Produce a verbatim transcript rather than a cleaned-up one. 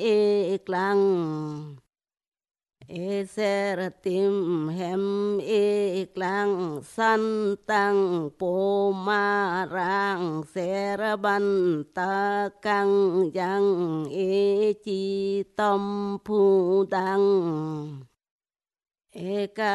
ek lang e ser tim hem ek lang san tăng po ma rang ser ban ta căng yang e chi tâm phu đăng e ca